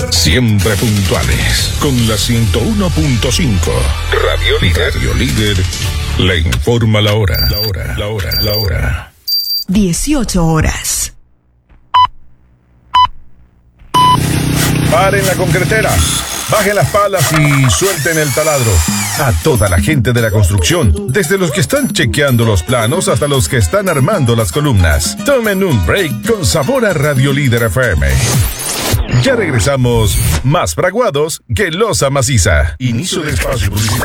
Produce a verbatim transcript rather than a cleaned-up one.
Siempre puntuales. Con la ciento uno punto cinco. Radio Líder. Radio Líder le informa la hora. La hora, la hora, la hora. dieciocho horas. Paren la concretera. Bajen las palas y suelten el taladro. A toda la gente de la construcción, desde los que están chequeando los planos hasta los que están armando las columnas. Tomen un break con sabor a Radio Líder F M. Ya regresamos, más fraguados que losa maciza. Inicio de espacio publicitario.